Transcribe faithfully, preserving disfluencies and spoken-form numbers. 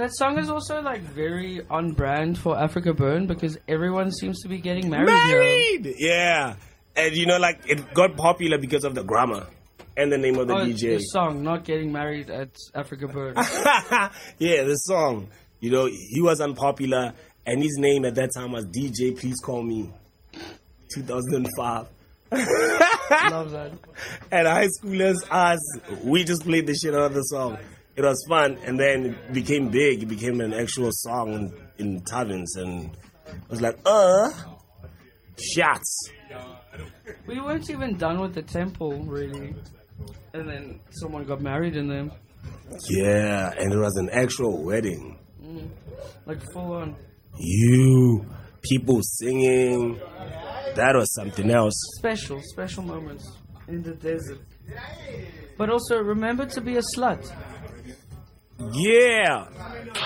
That song is also like very on brand for Africa Burn because everyone seems to be getting married. Married, here. yeah, and you know, like it got popular because of the grammar and the name of the oh, D J. The song, not getting married at Africa Burn. Yeah, the song. You know, he was unpopular, and his name at that time was D J Please Call Me, two thousand five. Love that. And high schoolers, us, we just played the shit out of the song. It was fun, and then it became big. It became an actual song in, in taverns, and it was like, uh, shots. We weren't even done with the temple, really. And then someone got married in them. Yeah, and it was an actual wedding. Mm, like full on. You, people singing. That was something else. Special, special moments in the desert. But also, remember to be a slut. Yeah.